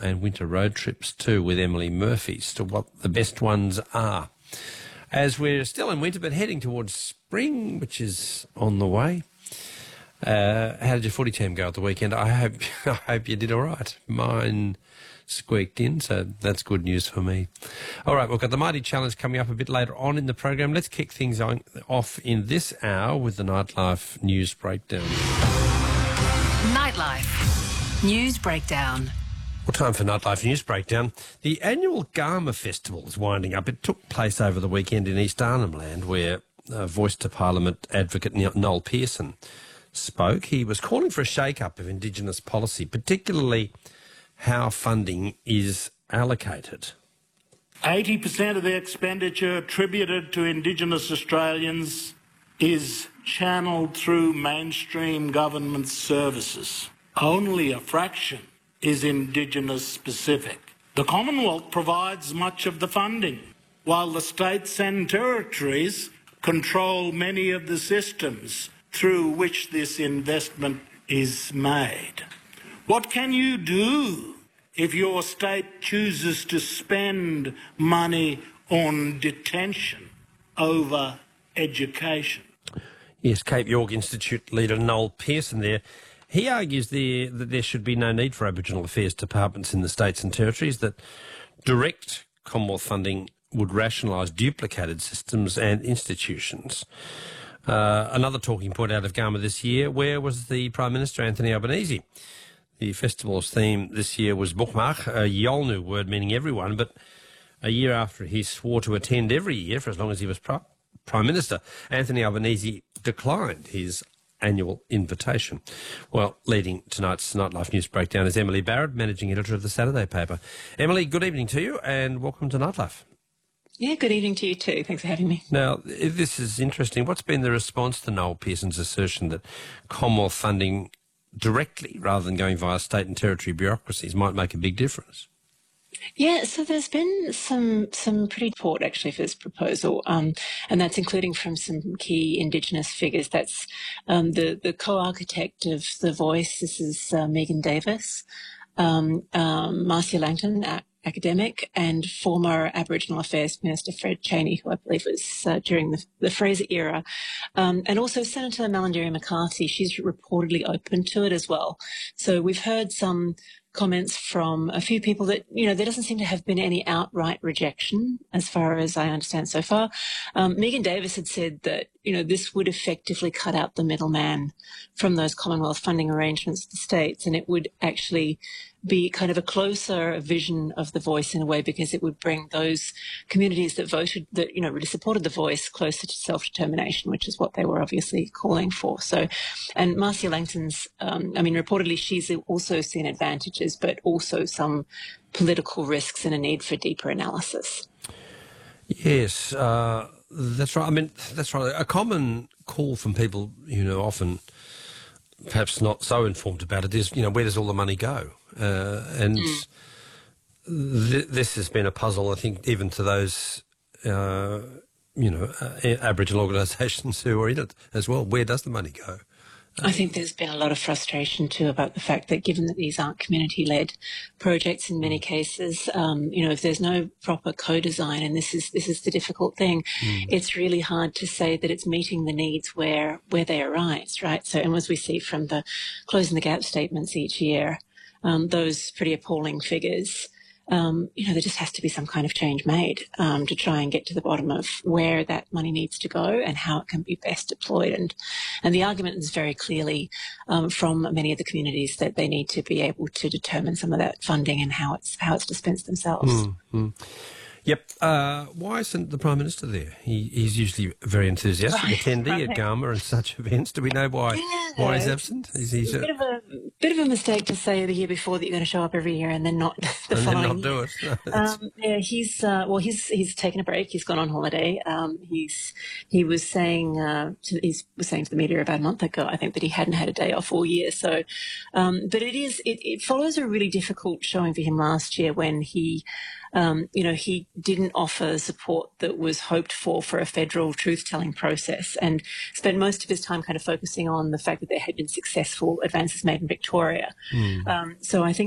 and winter road trips too with Emily Murphy as to what the best ones are. As we're still in winter but heading towards spring, which is on the way. How did your footy team go at the weekend? I hope you did all right. Mine squeaked in, so that's good news for me. All right, we've got the Mighty Challenge coming up a bit later on in the program. Let's kick things off in this hour with the Nightlife News Breakdown. Nightlife News Breakdown. Well, time for Nightlife News Breakdown. The annual Garma Festival is winding up. It took place over the weekend in East Arnhem Land, where Voice to Parliament advocate Noel Pearson spoke. He was calling for a shake-up of Indigenous policy, particularly how funding is allocated. 80% of the expenditure attributed to Indigenous Australians is channelled through mainstream government services. Only a fraction is Indigenous specific. The Commonwealth provides much of the funding, while the states and territories control many of the systems through which this investment is made. What can you do if your state chooses to spend money on detention over education? Yes, Cape York Institute leader Noel Pearson there. He argues that there should be no need for Aboriginal Affairs departments in the states and territories, that direct Commonwealth funding would rationalise duplicated systems and institutions. Another talking point out of Garma this year, where was the Prime Minister, Anthony Albanese? The festival's theme this year was Bukmak, a Yolngu word meaning everyone, but a year after he swore to attend every year for as long as he was Prime Minister, Anthony Albanese declined his annual invitation. Well, leading tonight's Nightlife News Breakdown is Emily Barrett, Managing Editor of the Saturday paper. Emily, good evening to you and welcome to Nightlife. Yeah, good evening to you too. Thanks for having me. Now, this is interesting. What's been the response to Noel Pearson's assertion that Commonwealth funding directly, rather than going via state and territory bureaucracies, might make a big difference? Yeah, so there's been some pretty support actually for this proposal, and that's including from some key Indigenous figures. That's the co-architect of The Voice. This is Megan Davis, Marcia Langton, academic, and former Aboriginal Affairs Minister Fred Chaney, who I believe was during the Fraser era, and also Senator Malarndirri McCarthy. She's reportedly open to it as well. So we've heard some comments from a few people that, there doesn't seem to have been any outright rejection as far as I understand so far. Megan Davis had said that, this would effectively cut out the middleman from those Commonwealth funding arrangements with the states, and it would actually be kind of a closer vision of The Voice in a way, because it would bring those communities that voted, that, really supported The Voice closer to self-determination, which is what they were obviously calling for. So, and Marcia Langton's, reportedly she's also seen advantages, but also some political risks and a need for deeper analysis. Yes, that's right. That's right. A common call from people, often perhaps not so informed about it is, where does all the money go? This has been a puzzle, I think, even to those, Aboriginal organisations who are in it as well. Where does the money go? I think there's been a lot of frustration too about the fact that, given that these aren't community-led projects in many cases, if there's no proper co-design, and this is the difficult thing, it's really hard to say that it's meeting the needs where they arise, right? So, and as we see from the Closing the Gap statements each year, those pretty appalling figures, there just has to be some kind of change made to try and get to the bottom of where that money needs to go and how it can be best deployed. And the argument is very clearly from many of the communities that they need to be able to determine some of that funding and how it's dispensed themselves. Yep. Why isn't the Prime Minister there? He's usually a very enthusiastic attendee at Garma and such events. Do we know why he's absent? Is he bit of a mistake to say the year before that you're going to show up every year and then not the following year. Do it. He's taken a break. He's gone on holiday. He was saying to the media about a month ago, I think, that he hadn't had a day off all year. So, but it follows a really difficult showing for him last year when he didn't offer support that was hoped for a federal truth-telling process, and spent most of his time kind of focusing on the fact that there had been successful advances made in Victoria. So I think